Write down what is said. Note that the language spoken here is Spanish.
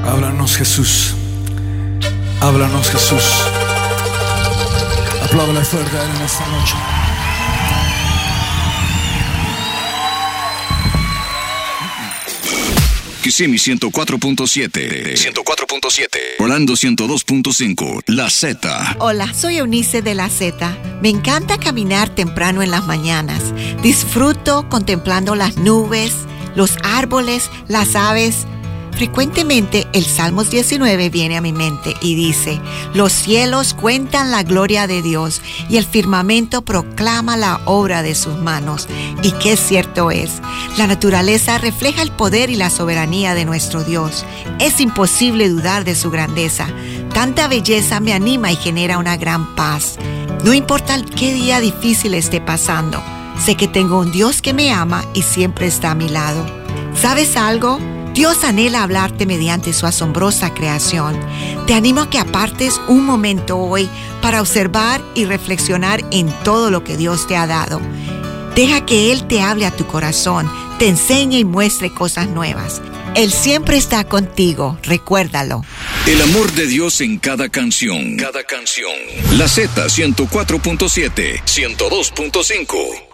Háblanos, Jesús. Háblanos, Jesús. Apláudale fuerte a Él en esta noche. Kissimmee 104.7, 104.7, Orlando 102.5, La Z. Hola, soy Eunice de La Z. Me encanta caminar temprano en las mañanas. Disfruto contemplando las nubes, los árboles, las aves. Frecuentemente el Salmos 19 viene a mi mente y dice: los cielos cuentan la gloria de Dios y el firmamento proclama la obra de sus manos. Y qué cierto es, la naturaleza refleja el poder y la soberanía de nuestro Dios. Es imposible dudar de su grandeza. Tanta belleza me anima y genera una gran paz. No importa qué día difícil esté pasando, sé que tengo un Dios que me ama y siempre está a mi lado. ¿Sabes algo? Dios anhela hablarte mediante su asombrosa creación. Te animo a que apartes un momento hoy para observar y reflexionar en todo lo que Dios te ha dado. Deja que Él te hable a tu corazón, te enseñe y muestre cosas nuevas. Él siempre está contigo, recuérdalo. El amor de Dios en cada canción. La Z 104.7, 102.5.